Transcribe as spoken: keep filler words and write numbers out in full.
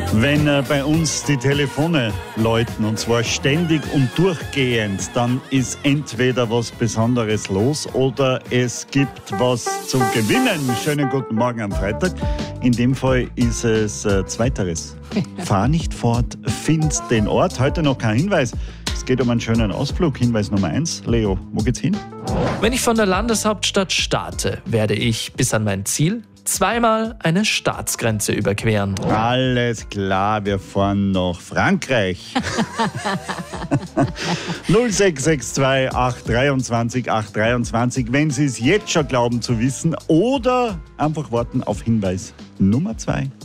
Wenn äh, bei uns die Telefone läuten, und zwar ständig und durchgehend, dann ist entweder was Besonderes los oder es gibt was zu gewinnen. Schönen guten Morgen am Freitag. In dem Fall ist es äh, Zweiteres. Fahr nicht fort, find den Ort. Heute noch kein Hinweis. Es geht um einen schönen Ausflug. Hinweis Nummer eins. Leo, wo geht's hin? Wenn ich von der Landeshauptstadt starte, werde ich bis an mein Ziel zweimal eine Staatsgrenze überqueren. Alles klar, wir fahren nach Frankreich. null sechs sechs zwei acht dreiundzwanzig acht dreiundzwanzig, wenn Sie es jetzt schon glauben zu wissen, oder einfach warten auf Hinweis Nummer zwei.